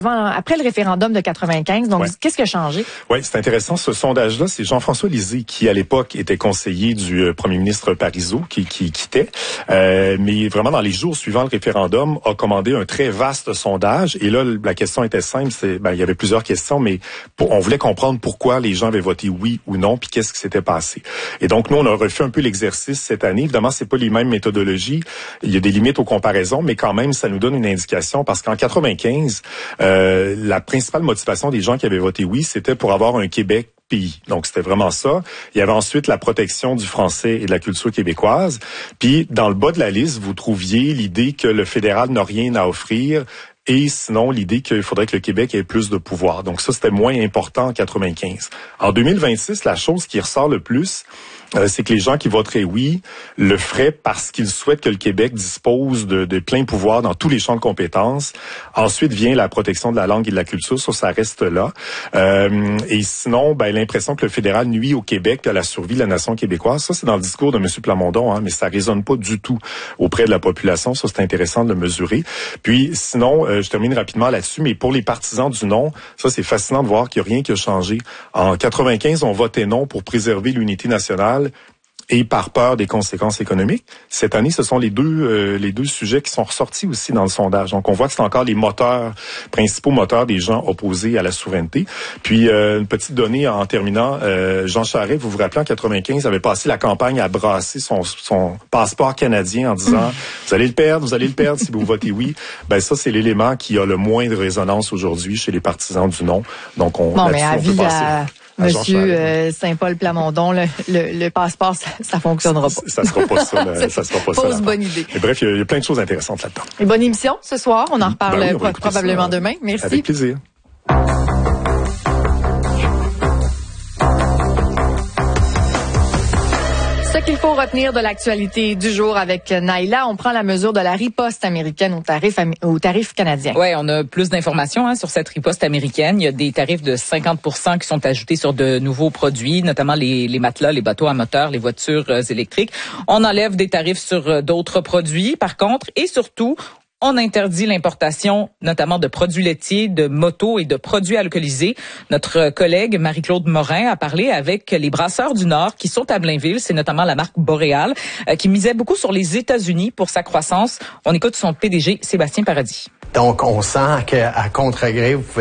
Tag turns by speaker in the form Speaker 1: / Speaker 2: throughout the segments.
Speaker 1: Après le référendum de 95, donc qu'est-ce qui a changé?
Speaker 2: Oui, c'est intéressant. Ce sondage-là, c'est Jean-François Lisée qui, à l'époque, était conseiller du premier ministre Parizeau, qui quittait. Mais vraiment, dans les jours suivants le référendum, a commandé un très vaste sondage. Et là, la question était simple. Il y avait plusieurs questions, mais on voulait comprendre pourquoi les gens avaient voté oui ou non, puis qu'est-ce qui s'était passé. Et donc, nous, on a refait un peu l'exercice cette année. Évidemment, c'est pas les mêmes méthodologies. Il y a des limites aux comparaisons, mais quand même, ça nous donne une indication parce qu'en 95, la principale motivation des gens qui avaient voté oui, c'était pour avoir un Québec pays. Donc, c'était vraiment ça. Il y avait ensuite la protection du français et de la culture québécoise. Puis, dans le bas de la liste, vous trouviez l'idée que le fédéral n'a rien à offrir et sinon l'idée qu'il faudrait que le Québec ait plus de pouvoir. Donc ça, c'était moins important en 95. En 2026, la chose qui ressort le plus, c'est que les gens qui voteraient oui le feraient parce qu'ils souhaitent que le Québec dispose de plein pouvoir dans tous les champs de compétences. Ensuite vient la protection de la langue et de la culture, ça reste là. Et sinon, l'impression que le fédéral nuit au Québec et à la survie de la nation québécoise, ça c'est dans le discours de M. Plamondon, mais ça résonne pas du tout auprès de la population. Ça, c'est intéressant de le mesurer. Puis sinon, je termine rapidement là-dessus, mais pour les partisans du non, ça c'est fascinant de voir qu'il n'y a rien qui a changé. En 95, on votait non pour préserver l'unité nationale et par peur des conséquences économiques. Cette année, ce sont les deux sujets qui sont ressortis aussi dans le sondage. Donc, on voit que c'est encore les principaux moteurs des gens opposés à la souveraineté. Puis, une petite donnée en terminant, Jean Charest, vous vous rappelez, en 95, avait passé la campagne à brasser son passeport canadien en disant « Vous allez le perdre si vous votez oui ». Ça, c'est l'élément qui a le moins de résonance aujourd'hui chez les partisans du non. Donc, on peut passer.
Speaker 1: Monsieur Saint-Paul Plamondon, le passeport, ça fonctionnera pas.
Speaker 2: Ça sera pas ça. Ça sera pas ça.
Speaker 1: Fausse bonne idée.
Speaker 2: Mais bref, il y a plein de choses intéressantes là-dedans.
Speaker 1: Une bonne émission ce soir. On en reparle probablement demain. Merci.
Speaker 2: Avec plaisir.
Speaker 1: Ce qu'il faut retenir de l'actualité du jour avec Naïla, on prend la mesure de la riposte américaine aux tarifs canadiens.
Speaker 3: Ouais, on a plus d'informations sur cette riposte américaine. Il y a des tarifs de 50% qui sont ajoutés sur de nouveaux produits, notamment les matelas, les bateaux à moteur, les voitures électriques. On enlève des tarifs sur d'autres produits, par contre, et surtout, on interdit l'importation, notamment de produits laitiers, de motos et de produits alcoolisés. Notre collègue Marie-Claude Morin a parlé avec les brasseurs du Nord qui sont à Blainville. C'est notamment la marque Boréal qui misait beaucoup sur les États-Unis pour sa croissance. On écoute son PDG, Sébastien Paradis.
Speaker 4: Donc, on sent qu'à contre-gré, vous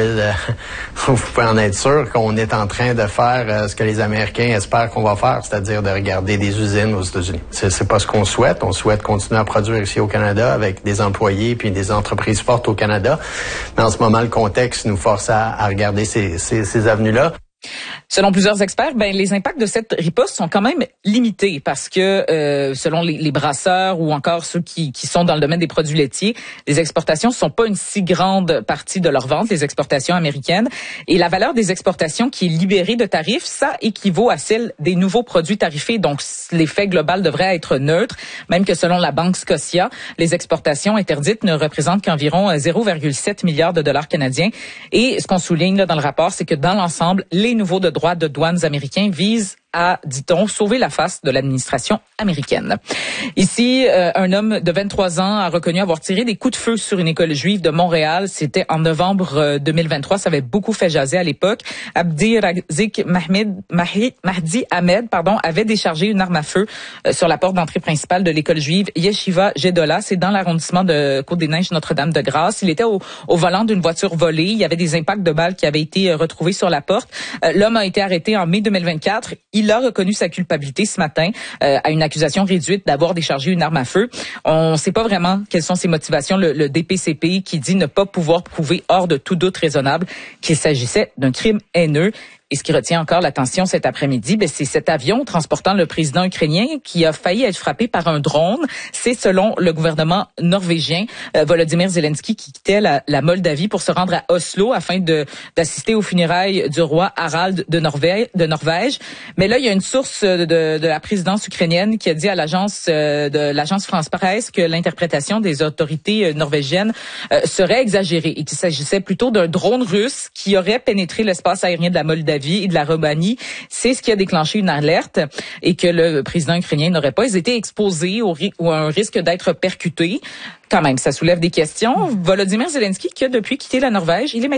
Speaker 4: pouvez en être sûr qu'on est en train de faire ce que les Américains espèrent qu'on va faire, c'est-à-dire de regarder des usines aux États-Unis. C'est pas ce qu'on souhaite. On souhaite continuer à produire ici au Canada avec des employés puis des entreprises fortes au Canada. Mais en ce moment, le contexte nous force à regarder ces avenues-là.
Speaker 3: Selon plusieurs experts, les impacts de cette riposte sont quand même limités parce que selon les brasseurs ou encore ceux qui sont dans le domaine des produits laitiers, les exportations sont pas une si grande partie de leur vente, les exportations américaines. Et la valeur des exportations qui est libérée de tarifs, ça équivaut à celle des nouveaux produits tarifés. Donc, l'effet global devrait être neutre, même que selon la Banque Scotia, les exportations interdites ne représentent qu'environ 0,7 milliard de dollars canadiens. Et ce qu'on souligne là dans le rapport, c'est que dans l'ensemble, les nouveaux droits de douanes américains visent à, dit-on, sauver la face de l'administration américaine. Ici, un homme de 23 ans a reconnu avoir tiré des coups de feu sur une école juive de Montréal. C'était en novembre 2023. Ça avait beaucoup fait jaser à l'époque. Abdi Razik Mahdi Ahmed, avait déchargé une arme à feu sur la porte d'entrée principale de l'école juive Yeshiva Gedola. C'est dans l'arrondissement de Côte-des-Neiges, Notre-Dame-de-Grâce. Il était au volant d'une voiture volée. Il y avait des impacts de balles qui avaient été retrouvés sur la porte. L'homme a été arrêté en mai 2024. Il a reconnu sa culpabilité ce matin à une accusation réduite d'avoir déchargé une arme à feu. On ne sait pas vraiment quelles sont ses motivations. Le DPCP qui dit ne pas pouvoir prouver hors de tout doute raisonnable qu'il s'agissait d'un crime haineux. Et ce qui retient encore l'attention cet après-midi, c'est cet avion transportant le président ukrainien qui a failli être frappé par un drone. C'est selon le gouvernement norvégien, Volodymyr Zelensky qui quittait la Moldavie pour se rendre à Oslo afin d'assister aux funérailles du roi Harald de Norvège. Mais là, il y a une source de la présidence ukrainienne qui a dit à l'agence France Presse que l'interprétation des autorités norvégiennes serait exagérée et qu'il s'agissait plutôt d'un drone russe qui aurait pénétré l'espace aérien de la Moldavie et de la Roumanie. C'est ce qui a déclenché une alerte et que le président ukrainien n'aurait pas été exposé ou à un risque d'être percuté. Quand même, ça soulève des questions. Volodymyr Zelensky, qui a depuis quitté la Norvège, il est